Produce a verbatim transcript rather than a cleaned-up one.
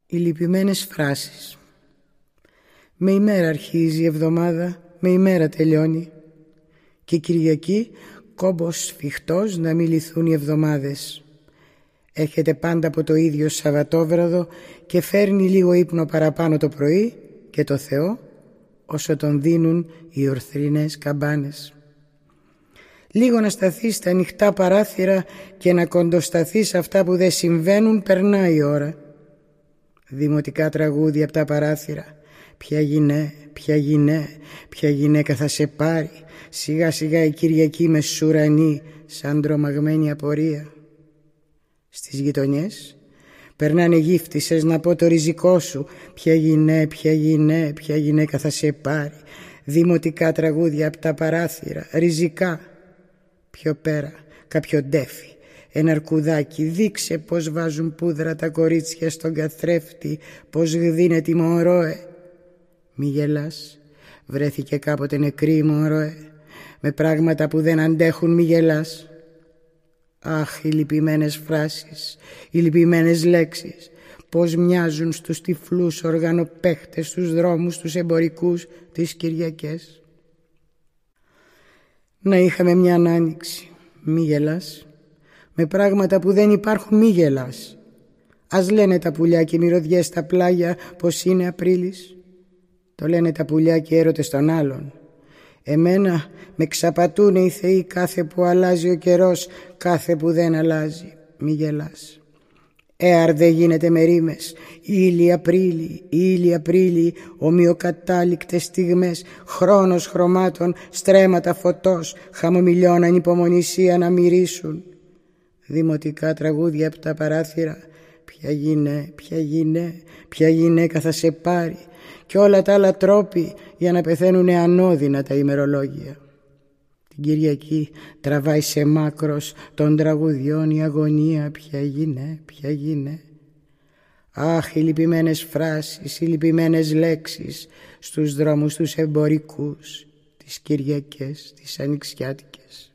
Οι λυπημένες φράσεις. Με ημέρα αρχίζει η εβδομάδα, με ημέρα τελειώνει. Και Κυριακή κόμπος σφιχτός να μη λυθούν οι εβδομάδες. Έρχεται πάντα από το ίδιο Σαββατόβραδο και φέρνει λίγο ύπνο παραπάνω το πρωί και το Θεό όσο τον δίνουν οι ορθρινές καμπάνες. Λίγο να σταθεί στα ανοιχτά παράθυρα και να κοντοσταθεί σε αυτά που δεν συμβαίνουν, περνάει η ώρα. Δημοτικά τραγούδια από τα παράθυρα. Ποια γυναί, ποια γυναί, ποια γυναίκα θα σε πάρει. Σιγά σιγά η Κυριακή με σουρανή σαν τρομαγμένη απορία. Στις γειτονιές περνάνε γύφτισες να πω το ριζικό σου. Ποια γυναί, ποια γυναί, ποια γυναίκα θα σε πάρει. Δημοτικά τραγούδια από τα παράθυρα, ριζικά. Πιο πέρα κάποιο ντέφι, ένα αρκουδάκι, δείξε πως βάζουν πούδρα τα κορίτσια στον καθρέφτη, πως γδίνεται η μωρόε. Μη γελάς, βρέθηκε κάποτε νεκρή η μωρόε, με πράγματα που δεν αντέχουν μη γελάς. Αχ, οι λυπημένες φράσεις, οι λυπημένες λέξεις, πως μοιάζουν στους τυφλούς οργανοπαίχτες, στους δρόμους, τους εμπορικούς, τις Κυριακές. Να είχαμε μια άνοιξη, μη γελάς, με πράγματα που δεν υπάρχουν μη γελάς. Ας λένε τα πουλιά και οι μυρωδιές στα πλάγια πως είναι Απρίλης. Το λένε τα πουλιά και οι έρωτες των άλλων. Εμένα με ξαπατούνε οι θεοί κάθε που αλλάζει ο καιρός, κάθε που δεν αλλάζει, μη γελάς. Έαρ δεν γίνεται με ρήμες, ήλι Απρίλη, ήλι Απρίλη, ομοιοκατάληκτες στιγμές, χρόνος χρωμάτων, στρέμματα φωτός, χαμομηλιών ανυπομονησία να μυρίσουν. Δημοτικά τραγούδια από τα παράθυρα, ποια γυναί, ποια γυναί, ποια γυναίκα θα σε πάρει, και όλα τα άλλα τρόποι για να πεθαίνουνε ανώδυνα τα ημερολόγια. Την Κυριακή τραβάει σε μάκρος των τραγουδιών η αγωνία, ποια γυναί, ποια γυναί. Αχ, οι λυπημένες φράσεις, οι λυπημένες λέξεις στους δρόμους τους εμπορικούς, τις Κυριακές, τις ανοιξιάτικες.